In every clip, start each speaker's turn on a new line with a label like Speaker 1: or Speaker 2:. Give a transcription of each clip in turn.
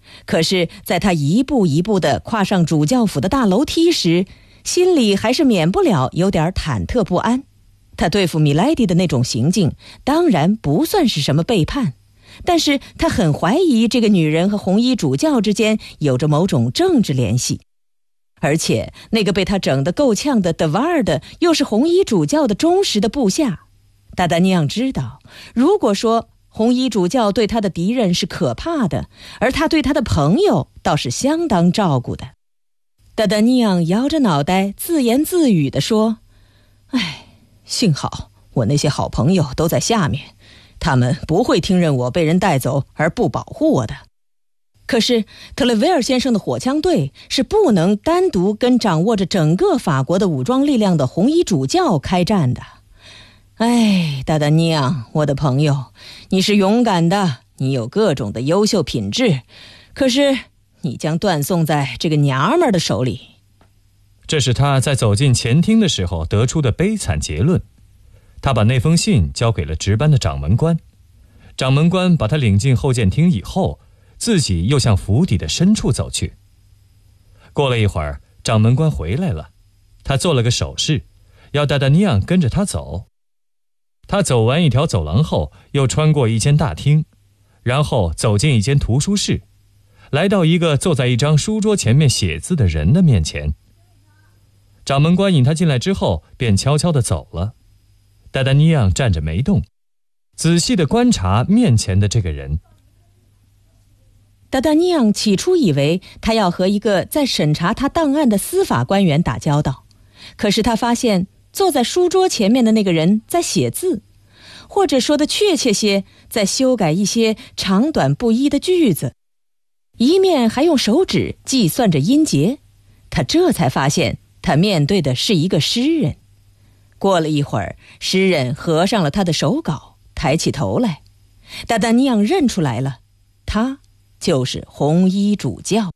Speaker 1: 可是在他一步一步地跨上主教府的大楼梯时，心里还是免不了有点忐忑不安。他对付米莱迪的那种行径当然不算是什么背叛，但是他很怀疑这个女人和红衣主教之间有着某种政治联系。而且那个被他整得够呛的德瓦尔的又是红衣主教的忠实的部下。达达尼昂知道，如果说红衣主教对他的敌人是可怕的，而他对他的朋友倒是相当照顾的。达达尼昂摇着脑袋自言自语地说：哎，幸好我那些好朋友都在下面，他们不会听任我被人带走而不保护我的。可是特雷维尔先生的火枪队是不能单独跟掌握着整个法国的武装力量的红衣主教开战的。哎，达达尼昂，我的朋友，你是勇敢的，你有各种的优秀品质，可是你将断送在这个娘们儿的手里。
Speaker 2: 这是他在走进前厅的时候得出的悲惨结论。他把那封信交给了值班的掌门官，掌门官把他领进后见厅以后，自己又向府邸的深处走去。过了一会儿，掌门官回来了，他做了个手势，要达达尼昂跟着他走。他走完一条走廊后，又穿过一间大厅，然后走进一间图书室，来到一个坐在一张书桌前面写字的人的面前。掌门官引他进来之后，便悄悄地走了。达达尼昂站着没动，仔细地观察面前的这个人。
Speaker 1: 达达尼昂起初以为他要和一个在审查他档案的司法官员打交道，可是他发现坐在书桌前面的那个人在写字，或者说的确切些，在修改一些长短不一的句子，一面还用手指计算着音节。他这才发现他面对的是一个诗人。过了一会儿，诗人合上了他的手稿，抬起头来，达达尼昂认出来了，他就是红衣主教。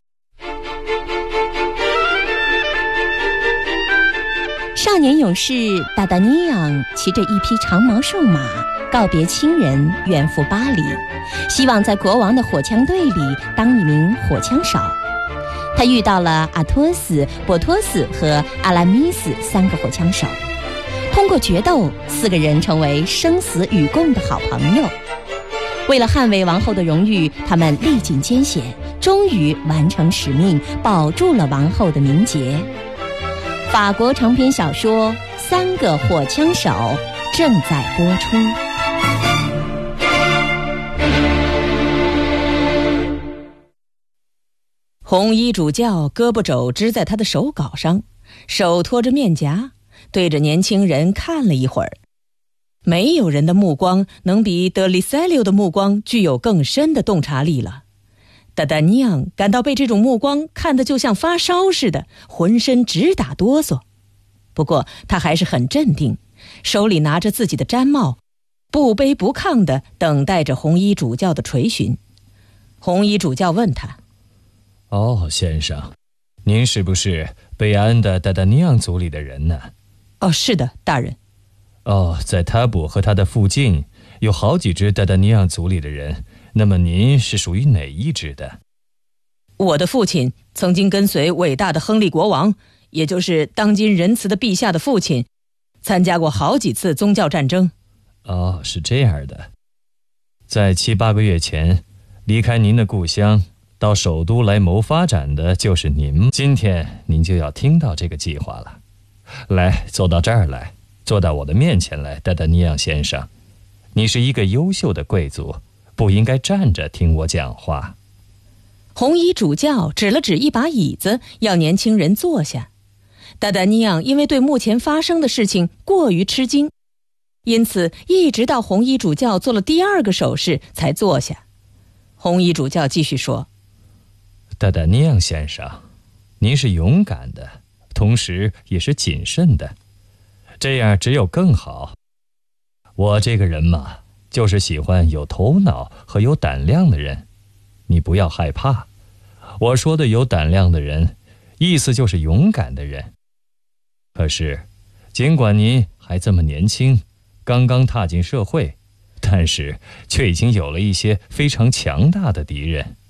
Speaker 3: 少年勇士达达尼昂骑着一匹长毛瘦马，告别亲人，远赴巴黎，希望在国王的火枪队里当一名火枪手。他遇到了阿托斯、波托斯和阿拉米斯三个火枪手，通过决斗，4个人成为生死与共的好朋友。为了捍卫王后的荣誉，他们历尽艰险，终于完成使命，保住了王后的名节。法国长篇小说《3个火枪手》正在播出。
Speaker 1: 红衣主教胳膊肘支在他的手稿上，手托着面颊，对着年轻人看了一会儿。没有人的目光能比德里塞留的目光具有更深的洞察力了。达达尼昂感到被这种目光看得就像发烧似的，浑身直打哆嗦。不过他还是很镇定，手里拿着自己的毡帽，不卑不亢地等待着红衣主教的垂询。红衣主教问他：
Speaker 2: 哦，先生，您是不是贝安的达达尼昂族里的人呢？
Speaker 1: 哦，是的，大人。
Speaker 2: 哦，在塔布和他的附近有好几支达达尼昂族里的人，那么您是属于哪一支的？
Speaker 1: 我的父亲曾经跟随伟大的亨利国王，也就是当今仁慈的陛下的父亲，参加过好几次宗教战争。
Speaker 2: 哦，是这样的。在7、8个月前，离开您的故乡，到首都来谋发展的就是您。今天您就要听到这个计划了。来，坐到这儿来，坐到我的面前来，达达尼昂先生。你是一个优秀的贵族，不应该站着听我讲话。
Speaker 1: 红衣主教指了指一把椅子，要年轻人坐下。达达尼昂因为对目前发生的事情过于吃惊，因此一直到红衣主教做了第2个手势才坐下。红衣主教继续说：
Speaker 2: 达达尼昂先生，您是勇敢的，同时也是谨慎的，这样只有更好。我这个人嘛，就是喜欢有头脑和有胆量的人。你不要害怕，我说的有胆量的人，意思就是勇敢的人。可是，尽管您还这么年轻，刚刚踏进社会，但是却已经有了一些非常强大的敌人。